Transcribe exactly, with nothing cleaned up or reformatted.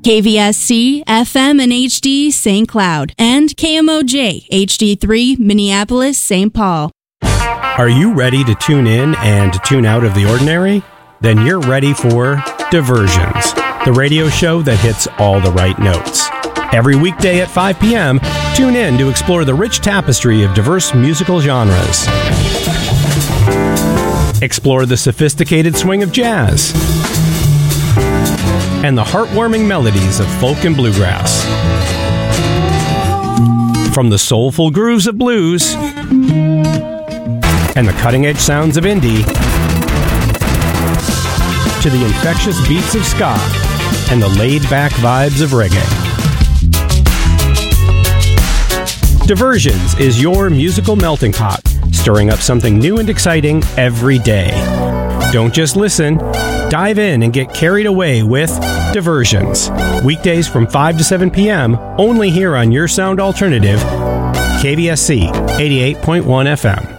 K V S C, F M and H D, Saint Cloud, and K M O J, H D three, Minneapolis, Saint Paul. Are you ready to tune in and tune out of the ordinary? Then you're ready for Diversions, the radio show that hits all the right notes. Every weekday at five p.m., tune in to explore the rich tapestry of diverse musical genres. Explore the sophisticated swing of jazz and the heartwarming melodies of folk and bluegrass. From the soulful grooves of blues and the cutting-edge sounds of indie to the infectious beats of ska and the laid-back vibes of reggae. Diversions is your musical melting pot, stirring up something new and exciting every day. Don't just listen, dive in and get carried away with Diversions. Weekdays from five to seven p.m., only here on your sound alternative, K V S C eighty-eight point one F M.